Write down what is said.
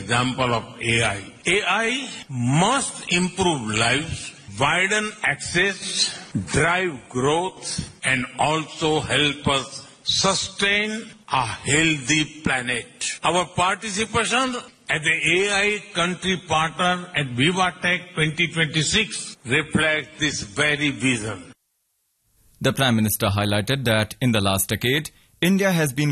example of AI. AI must improve lives, widen access, drive growth, and also help us sustain a healthy planet. Our participation as the AI country partner at VivaTech 2026 reflects this very vision. The Prime Minister highlighted that in the last decade, India has been